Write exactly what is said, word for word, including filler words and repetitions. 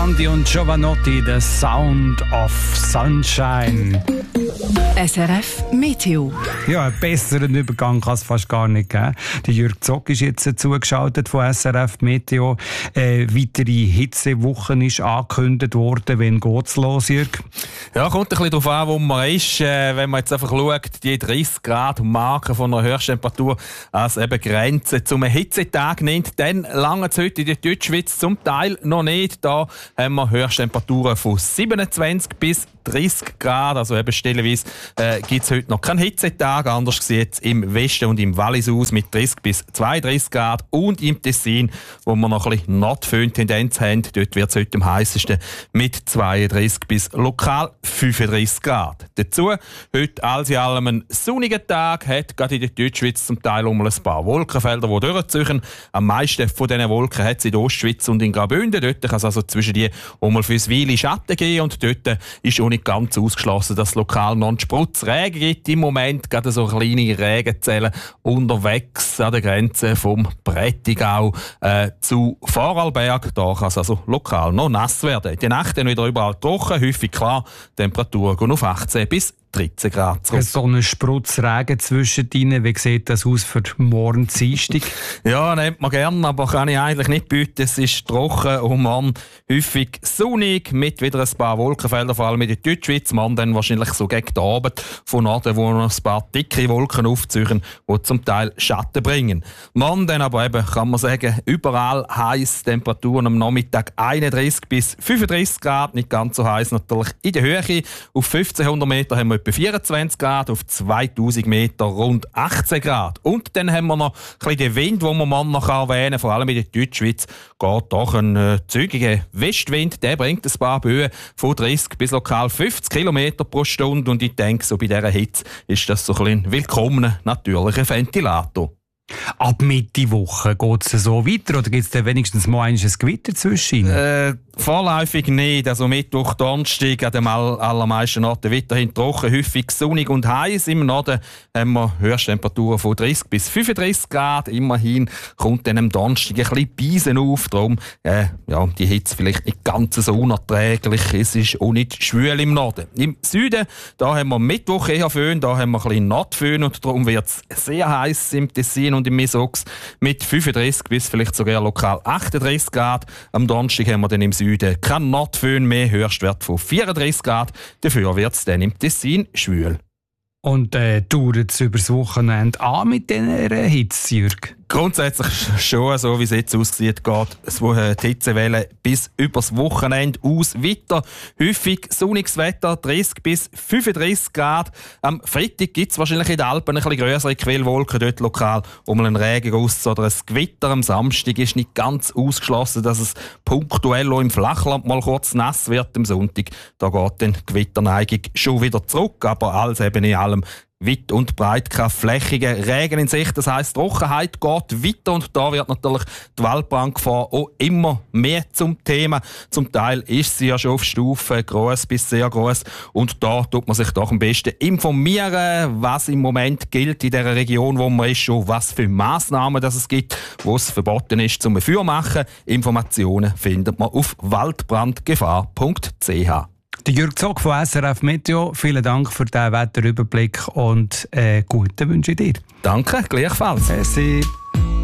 Morandi und Giovanotti, The Sound of Sunshine. S R F Meteo. Ja, einen besseren Übergang kann es fast gar nicht geben. Der Jürg Zock ist jetzt zugeschaltet von S R F Meteo. Äh, weitere Hitzewochen ist angekündigt worden. Wann geht es los, Jürg? Ja, kommt ein bisschen darauf an, wo man ist. Äh, wenn man jetzt einfach schaut, die dreißig Grad Marke von einer Höchsttemperatur als eben Grenze zum Hitzetag nimmt, dann lange es heute in der Deutschschweiz zum Teil noch nicht. Da haben wir Höchsttemperaturen von siebenundzwanzig bis dreißig Grad. Also eben stellenweise äh, gibt es heute noch keinen Hitzetag. Anders sieht es im Westen und im Wallis aus mit dreißig bis zweiunddreißig Grad. Und im Tessin, wo wir noch ein bisschen Nordföhn-Tendenz haben, dort wird es heute am heißesten mit zweiunddreißig bis lokal fünfunddreißig Grad. Dazu heute alles in allem ein sonniger Tag, hat gerade in der Deutschschweiz zum Teil um ein paar Wolkenfelder, die durchziehen. Am meisten von diesen Wolken hat es in der Ostschweiz und in Graubünden. Dort kann es also zwischen die um mal fürs Weile Schatten geben und dort ist auch nicht ganz ausgeschlossen, dass es lokal noch einen Sprutz Regen gibt. Im Moment gerade so kleine Regenzellen unterwegs an der Grenze vom Prättigau äh, zu Vorarlberg. Da kann es also lokal noch nass werden. Die Nacht dann wieder überall trocken, häufig klar. Temperaturen gehen auf achtzehn bis dreizehn Grad zurück. So ein Sprutz Regen zwischen ihnen. Wie sieht das aus für morgen Dienstag? Ja, nimmt man gerne, aber kann ich eigentlich nicht bieten. Es ist trocken und morgen häufig sonnig mit wieder ein paar Wolkenfelder, vor allem in der Deutschschweiz. Morgen dann wahrscheinlich so gegen den Abend von Norden, wo noch ein paar dicke Wolken aufziehen, die zum Teil Schatten bringen. Morgen dann aber eben, kann man sagen, überall heiß, Temperaturen am Nachmittag einunddreißig bis fünfunddreißig Grad, nicht ganz so heiß natürlich in der Höhe. Auf fünfzehnhundert Meter haben wir etwa vierundzwanzig Grad, auf zweitausend Meter rund achtzehn Grad. Und dann haben wir noch ein bisschen den Wind, den man noch erwähnen kann. Vor allem in der Deutschschweiz geht doch ein äh, zügiger Westwind. Der bringt ein paar Böen von dreißig bis lokal fünfzig Kilometer pro Stunde. Und ich denke, so bei dieser Hitze ist das so ein, ein willkommener natürlicher Ventilator. Ab Mitte Woche geht es so weiter oder gibt es da wenigstens mal ein Gewitter zwischen? Äh, vorläufig nicht. Also Mittwoch, Donnerstag an den allermeisten Orten weiterhin trocken, häufig sonnig und heiß. Im Norden haben wir Höchsttemperaturen von dreißig bis fünfunddreißig Grad. Immerhin kommt dann am Donnerstag ein bisschen Beisen auf. Darum äh, ja, die Hitze vielleicht nicht ganz so unerträglich. Es ist auch nicht schwül im Norden. Im Süden da haben wir Mittwoch eher Föhn, da haben wir ein bisschen Nordföhn und darum wird es sehr heiß im Tessin und im Mesox mit fünfunddreißig bis vielleicht sogar lokal achtunddreißig Grad. Am Donnerstag haben wir dann im Süden kein Nordföhn mehr, Höchstwert von vierunddreißig Grad. Dafür wird es dann im Tessin schwül. Und äh, dauert es übers Wochenende an mit dieser Hitze, Jürg? Grundsätzlich schon, so wie es jetzt aussieht, geht die Hitzewelle bis übers Wochenende aus weiter. Häufig sonniges Wetter, dreißig bis fünfunddreißig Grad. Am Freitag gibt es wahrscheinlich in den Alpen ein bisschen grössere Quellwolken, dort lokal um einen Regenguss oder ein Gewitter. Am Samstag ist nicht ganz ausgeschlossen, dass es punktuell auch im Flachland mal kurz nass wird am Sonntag. Da geht dann die Gewitterneigung schon wieder zurück, aber alles eben in allem weit und breit kein flächiger Regen in Sicht. Das heisst, Trockenheit geht weiter und da wird natürlich die Waldbrandgefahr auch immer mehr zum Thema. Zum Teil ist sie ja schon auf Stufe gross bis sehr gross und da tut man sich doch am besten informieren, was im Moment gilt in der Region, wo man ist, schon was für Massnahmen das es gibt, wo es verboten ist zum Feuer machen. Informationen findet man auf waldbrandgefahr punkt c h. Der Jürg Zock von S R F Meteo, vielen Dank für diesen Wetterüberblick und äh, guten Wünsche dir. Danke, gleichfalls. Merci.